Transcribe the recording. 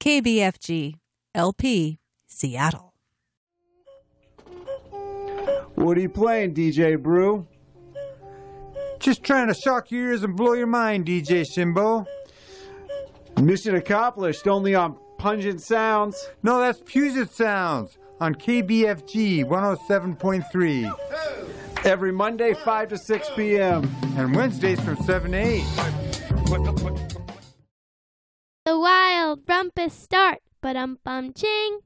KBFG, LP, Seattle. What are you playing, DJ Brew? Just trying to shock your ears and blow your mind, DJ Shimbo. Mission accomplished, only on Pungent Sounds. No, that's Puget Sounds on KBFG 107.3. Every Monday, 5 to 6 p.m. And Wednesdays from 7 to 8. The wild rumpus start, ba-dum-bum-ching.